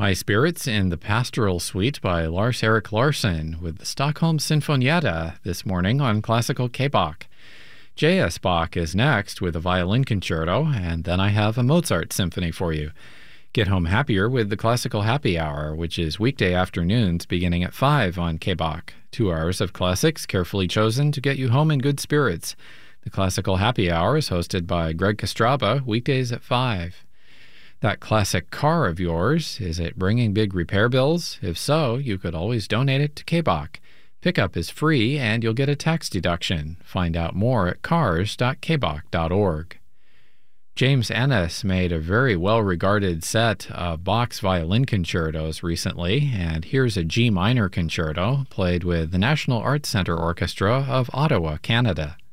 High Spirits in the Pastoral Suite by Lars-Erik Larsson with the Stockholm Sinfonietta this morning on Classical K-Bach. J.S. Bach is next with a violin concerto, and then I have a Mozart symphony for you. Get home happier with the Classical Happy Hour, which is weekday afternoons beginning at 5 on K-Bach. 2 hours of classics carefully chosen to get you home in good spirits. The Classical Happy Hour is hosted by Greg Kostraba, weekdays at 5. That classic car of yours, is it bringing big repair bills? If so, you could always donate it to K-Bach. Pickup is free and you'll get a tax deduction. Find out more at cars.kbach.org. James Ennis made a very well-regarded set of Bach's violin concertos recently, and here's a G minor concerto played with the National Arts Centre Orchestra of Ottawa, Canada.